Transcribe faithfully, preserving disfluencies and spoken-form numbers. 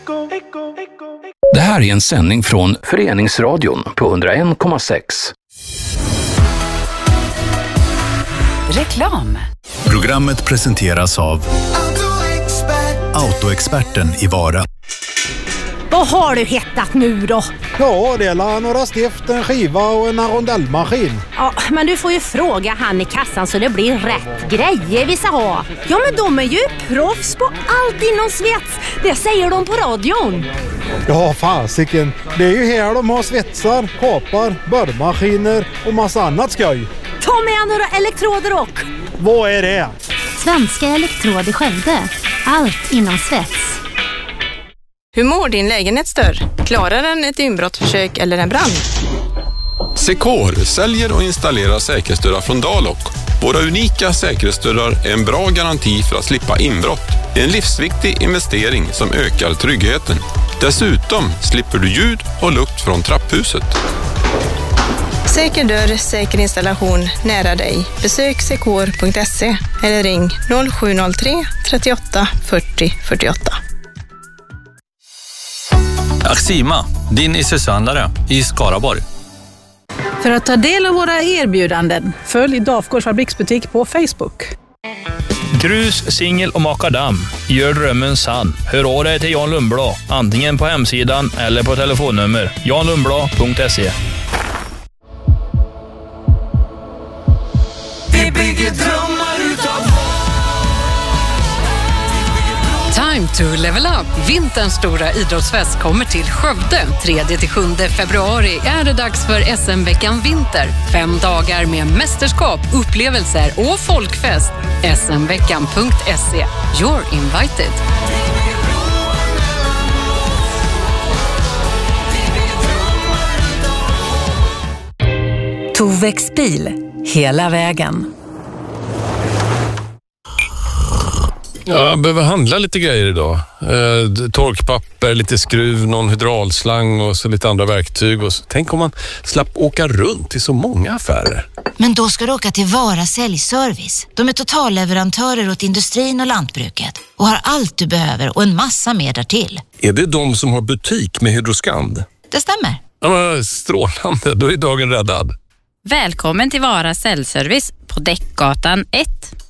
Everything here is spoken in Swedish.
Det här är en sändning från Föreningsradion på hundra en komma sex. Reklam. Programmet presenteras av Autoexperten i Vara. Vad har du hittat nu då? Ja, det är några stift, en skiva och en rondellmaskin. Ja, men du får ju fråga han i kassan så det blir rätt grejer vi ska ha. Ja, men de är ju proffs på allt inom svets. Det säger de på radion. Ja, fasiken. Det är ju här de har svetsar, kapar, borrmaskiner och massa annat skoj. Ta med några elektroder och... Vad är det? Svenska Elektrod i Skövde. Allt inom svets. Hur mår din lägenhetsdörr? Klarar den ett inbrottsförsök eller en brand? Secor säljer och installerar säkerhetsdörrar från Dalok. Våra unika säkerhetsdörrar är en bra garanti för att slippa inbrott. Det är en livsviktig investering som ökar tryggheten. Dessutom slipper du ljud och lukt från trapphuset. Säker dörr, säker installation nära dig. Besök secor punkt se eller ring noll sju noll tre trettioåtta fyrtio fyrtioåtta. Axima, din issuehandlare i Skaraborg. För att ta del av våra erbjudanden, följ Dafgårds fabriksbutik på Facebook. Grus, singel och makadam. Gör drömmen sann. Hör av dig till Jan Lundblad, antingen på hemsidan eller på telefonnummer jan lundblad punkt se. Vi bygger drömmar utav Time to level up. Vinterns stora idrottsfest kommer till Skövde. tredje till sjunde februari är det dags för S M-veckan Vinter. Fem dagar med mästerskap, upplevelser och folkfest. S M veckan punkt se. You're invited. Tovex bil. Hela vägen. Ja, jag behöver handla lite grejer idag. Eh, torkpapper, lite skruv, någon hydraulslang och så lite andra verktyg. Och så. Tänk om man slapp åka runt till så många affärer. Men då ska du åka till Vara säljservice. De är totalleverantörer åt industrin och lantbruket och har allt du behöver och en massa mer därtill. Är det de som har butik med Hydroskand? Det stämmer. Ja, men strålande, då är dagen räddad. Välkommen till Vara säljservice på Däckgatan ett.